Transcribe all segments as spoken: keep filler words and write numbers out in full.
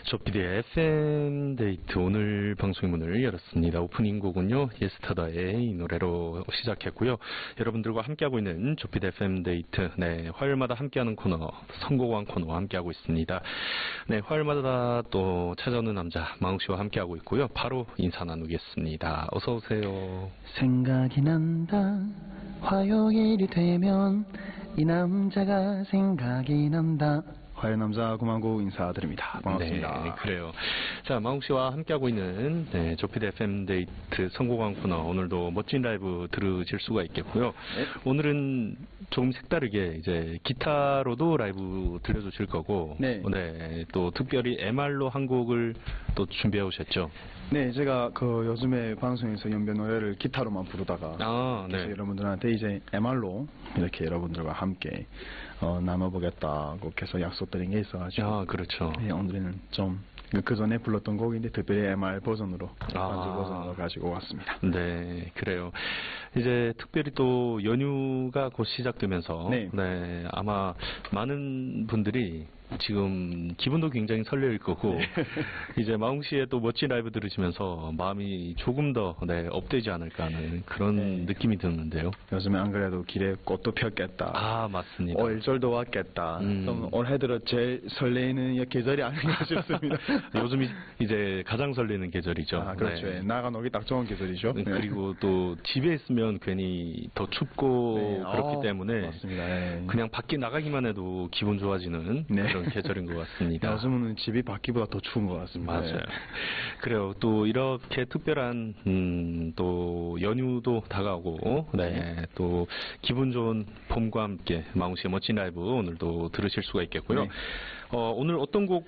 조피디의 에프엠 데이트 오늘 방송의 문을 열었습니다. 오프닝 곡은요 예스터다의 이 노래로 시작했고요. 여러분들과 함께하고 있는 조피디 에프엠 데이트, 네, 화요일마다 함께하는 코너 선곡왕 코너와 함께하고 있습니다. 네, 화요일마다 또 찾아오는 남자 마웅씨와 함께하고 있고요. 바로 인사 나누겠습니다. 어서 오세요. 생각이 난다. 화요일이 되면 이 남자가 생각이 난다. 화요일 남자 구만구 인사드립니다. 반갑습니다. 네, 그래요. 자, 마웅씨와 함께하고 있는 네, 조피디 에프엠 데이트 선곡왕 코너, 오늘도 멋진 라이브 들으실 수가 있겠고요. 네. 오늘은 조금 색다르게 이제 기타로도 라이브 들려주실 거고, 네. 네, 또 특별히 엠알로 한 곡을 또 준비해 오셨죠. 네, 제가 그 요즘에 방송에서 연변 노래를 기타로만 부르다가 아, 네. 그래서 여러분들한테 이제 엠알로 이렇게 여러분들과 함께 어, 나눠보겠다고 계속 약속드린 게 있어가지고 아, 그렇죠. 네, 오늘은 좀 그 전에 불렀던 곡인데 특별히 엠알 버전으로 아. 반주 버전으로 가지고 왔습니다. 네, 그래요. 이제 특별히 또 연휴가 곧 시작되면서 네. 네, 아마 많은 분들이 지금 기분도 굉장히 설레일 거고 네. 이제 마웅 씨의 또 멋진 라이브 들으시면서 마음이 조금 더 네, 업되지 않을까 하는 그런 네. 느낌이 드는데요. 요즘에 안 그래도 길에 꽃도 폈겠다. 아, 맞습니다. 올절도 왔겠다. 음. 좀 올해 들어 제일 설레이는 계절이 아닌가 싶습니다. 요즘이 이제 가장 설레는 계절이죠. 아, 그렇죠. 네. 나가 놀기 딱 좋은 계절이죠. 네. 그리고 또 집에 있으면 괜히 더 춥고 네. 그렇기 아, 때문에 맞습니다. 네. 그냥 밖에 나가기만 해도 기분 좋아지는 네. 그런 계절인 것 같습니다. 요즘은 집이 밖기보다 더 추운 것 같습니다. 맞아요. 네. 그래요. 또 이렇게 특별한 음, 또 연휴도 다가오고, 네, 또 기분 좋은 봄과 함께 마웅 씨의 멋진 라이브 오늘도 들으실 수가 있겠고요. 네. 어, 오늘 어떤 곡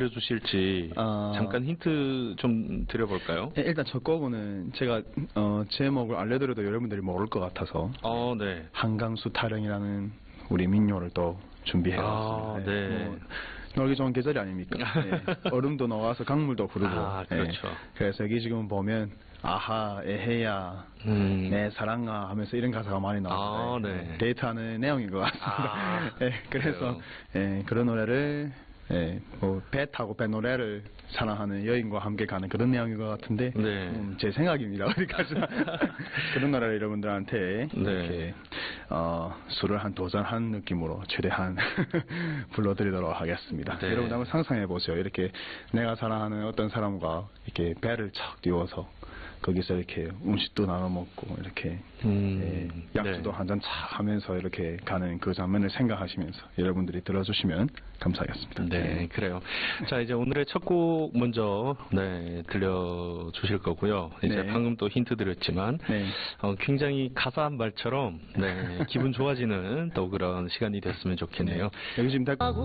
들려주실지 어... 잠깐 힌트 좀 드려볼까요? 네, 일단 첫 곡은 제가 어, 제목을 알려드려도 여러분들이 모를 것 같아서 어, 네. 한강수 타령이라는 우리 민요를 또 준비해왔습니다. 아, 네. 뭐, 놀기 좋은 계절이 아닙니까? 네. 얼음도 녹아서 강물도 흐르고. 아, 그렇죠. 네. 그래서 여기 지금 보면 아하, 에헤야, 음. 내 사랑아 하면서 이런 가사가 많이 나와요. 아, 네. 데이트하는 내용인 것 같습니다. 아, 네, 그래서 예, 그런 노래를 예, 뭐, 배 타고 배 노래를 사랑하는 여인과 함께 가는 그런 내용인 것 같은데, 네. 음, 제 생각입니다. 어디까지 그런 노래를 여러분들한테 네. 이렇게 어, 술을 한 도전 한 느낌으로 최대한 불러드리도록 하겠습니다. 네. 여러분 한번 상상해 보세요. 이렇게 내가 사랑하는 어떤 사람과 이렇게 배를 착 띄워서 거기서 이렇게 음식도 나눠 먹고 이렇게 음, 예, 약주도 네. 한잔 착 하면서 이렇게 가는 그 장면을 생각하시면서 여러분들이 들어주시면 감사하겠습니다. 네, 그래요. 자, 이제 오늘의 첫 곡 먼저 네, 들려주실 거고요. 이제 네. 방금 또 힌트 드렸지만 네. 어, 굉장히 가사 한 말처럼 네, 기분 좋아지는 또 그런 시간이 됐으면 좋겠네요. 여기 지금 다